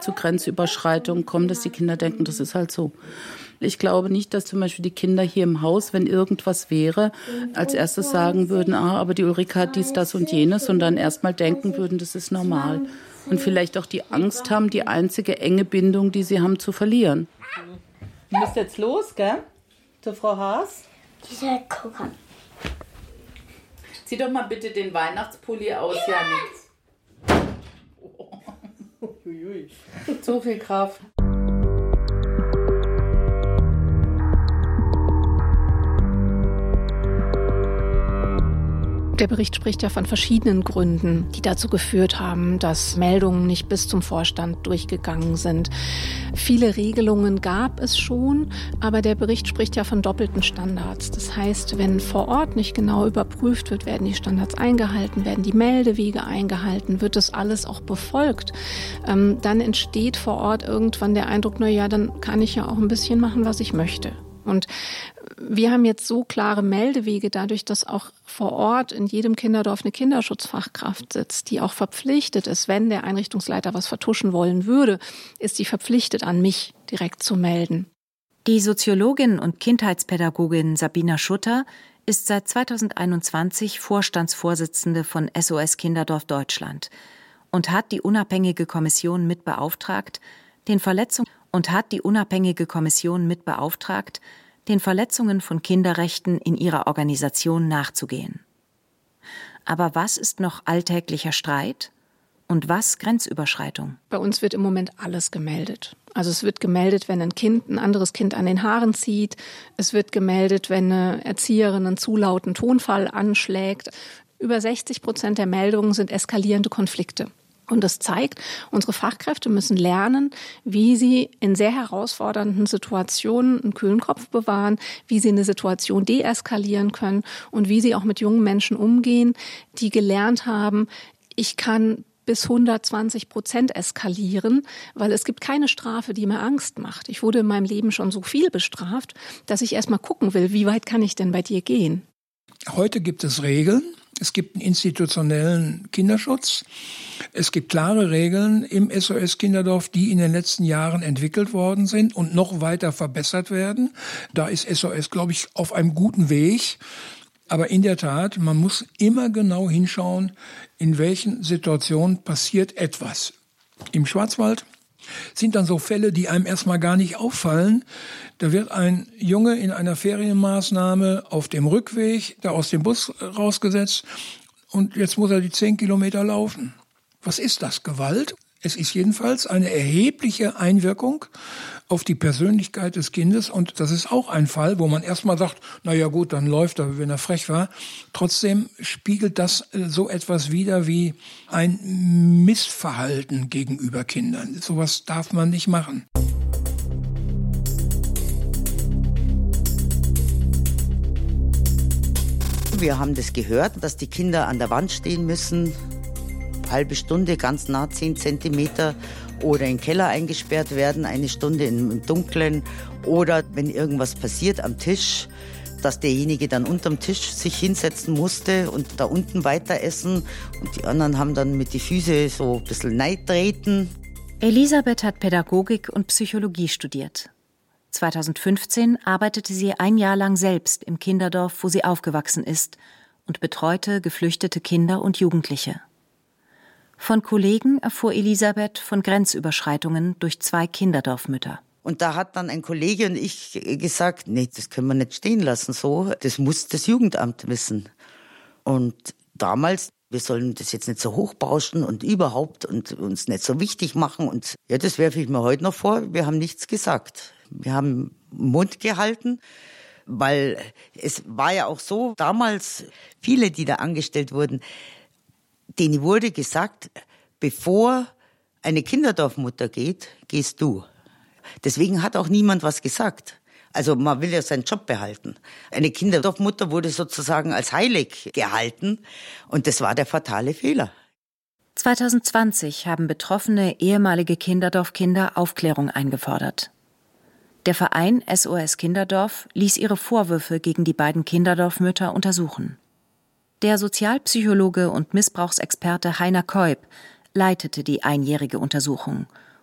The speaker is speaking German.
zu Grenzüberschreitungen kommt, dass die Kinder denken, das ist halt so. Ich glaube nicht, dass zum Beispiel die Kinder hier im Haus, wenn irgendwas wäre, als erstes sagen würden, aber die Ulrike hat dies, das und jenes, und dann erstmal denken würden, das ist normal. Und vielleicht auch die Angst haben, die einzige enge Bindung, die sie haben, zu verlieren. Du musst jetzt los, gell? Zur Frau Haas? Dieser Kuchen. Zieh doch mal bitte den Weihnachtspulli aus, Janik. So viel Kraft. Der Bericht spricht ja von verschiedenen Gründen, die dazu geführt haben, dass Meldungen nicht bis zum Vorstand durchgegangen sind. Viele Regelungen gab es schon, aber der Bericht spricht ja von doppelten Standards. Das heißt, wenn vor Ort nicht genau überprüft wird, werden die Standards eingehalten, werden die Meldewege eingehalten, wird das alles auch befolgt, dann entsteht vor Ort irgendwann der Eindruck, na ja, dann kann ich ja auch ein bisschen machen, was ich möchte. Und wir haben jetzt so klare Meldewege dadurch, dass auch vor Ort in jedem Kinderdorf eine Kinderschutzfachkraft sitzt, die auch verpflichtet ist, wenn der Einrichtungsleiter was vertuschen wollen würde, ist sie verpflichtet, an mich direkt zu melden. Die Soziologin und Kindheitspädagogin Sabina Schutter ist seit 2021 Vorstandsvorsitzende von SOS Kinderdorf Deutschland und hat die unabhängige Kommission mit beauftragt, den Verletzungen von Kinderrechten in ihrer Organisation nachzugehen. Aber was ist noch alltäglicher Streit und was Grenzüberschreitung? Bei uns wird im Moment alles gemeldet. Also es wird gemeldet, wenn ein anderes Kind an den Haaren zieht. Es wird gemeldet, wenn eine Erzieherin einen zu lauten Tonfall anschlägt. Über 60% der Meldungen sind eskalierende Konflikte. Und das zeigt, unsere Fachkräfte müssen lernen, wie sie in sehr herausfordernden Situationen einen kühlen Kopf bewahren, wie sie eine Situation deeskalieren können und wie sie auch mit jungen Menschen umgehen, die gelernt haben, ich kann bis 120% eskalieren, weil es gibt keine Strafe, die mir Angst macht. Ich wurde in meinem Leben schon so viel bestraft, dass ich erst mal gucken will, wie weit kann ich denn bei dir gehen? Heute gibt es Regeln. Es gibt einen institutionellen Kinderschutz. Es gibt klare Regeln im SOS Kinderdorf, die in den letzten Jahren entwickelt worden sind und noch weiter verbessert werden. Da ist SOS, glaube ich, auf einem guten Weg. Aber in der Tat, man muss immer genau hinschauen, in welchen Situationen passiert etwas. Im Schwarzwald sind dann so Fälle, die einem erstmal gar nicht auffallen. Da wird ein Junge in einer Ferienmaßnahme auf dem Rückweg da aus dem Bus rausgesetzt und jetzt muss er die 10 Kilometer laufen. Was ist das? Gewalt? Es ist jedenfalls eine erhebliche Einwirkung auf die Persönlichkeit des Kindes und das ist auch ein Fall, wo man erstmal sagt, na ja gut, dann läuft er, wenn er frech war. Trotzdem spiegelt das so etwas wider wie ein Missverhalten gegenüber Kindern. Sowas darf man nicht machen. Wir haben das gehört, dass die Kinder an der Wand stehen müssen, halbe Stunde, ganz nah 10 Zentimeter oder in den Keller eingesperrt werden, eine Stunde im Dunkeln oder wenn irgendwas passiert am Tisch, dass derjenige dann unterm Tisch sich hinsetzen musste und da unten weiter essen und die anderen haben dann mit den Füßen so ein bisschen neidtreten. Elisabeth hat Pädagogik und Psychologie studiert. 2015 arbeitete sie ein Jahr lang selbst im Kinderdorf, wo sie aufgewachsen ist und betreute geflüchtete Kinder und Jugendliche. Von Kollegen erfuhr Elisabeth von Grenzüberschreitungen durch 2 Kinderdorfmütter. Und da hat dann ein Kollege und ich gesagt, nee, das können wir nicht stehen lassen so, das muss das Jugendamt wissen. Und damals, wir sollen das jetzt nicht so hochbauschen und überhaupt und uns nicht so wichtig machen. Und ja, das werfe ich mir heute noch vor, wir haben nichts gesagt. Wir haben Mund gehalten, weil es war ja auch so, damals viele, die da angestellt wurden, denen wurde gesagt, bevor eine Kinderdorfmutter geht, gehst du. Deswegen hat auch niemand was gesagt. Also man will ja seinen Job behalten. Eine Kinderdorfmutter wurde sozusagen als heilig gehalten und das war der fatale Fehler. 2020 haben betroffene ehemalige Kinderdorfkinder Aufklärung eingefordert. Der Verein SOS Kinderdorf ließ ihre Vorwürfe gegen die beiden Kinderdorfmütter untersuchen. Der Sozialpsychologe und Missbrauchsexperte Heiner Keup leitete die einjährige Untersuchung